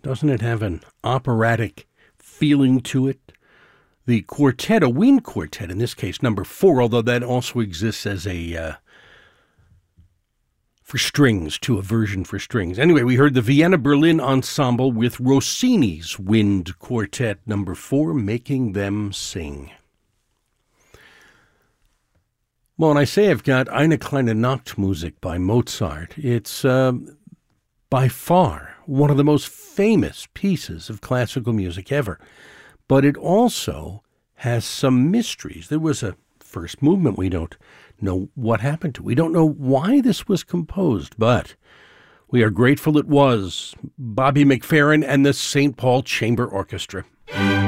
Doesn't it have an operatic feeling to it? The quartet, a wind quartet, in this case, number 4, although that also exists as a for strings, to a version for strings. Anyway, we heard the Vienna Berlin Ensemble with Rossini's Wind Quartet number 4, Making Them Sing. Well, when I say I've got Eine kleine Nachtmusik by Mozart, it's by far one of the most famous pieces of classical music ever. But it also has some mysteries. There was a first movement we don't know what happened to. We don't know why this was composed, but we are grateful it was. Bobby McFerrin and the St. Paul Chamber Orchestra.